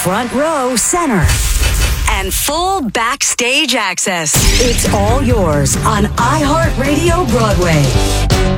front row center, and full backstage access. It's all yours on iHeartRadio Broadway.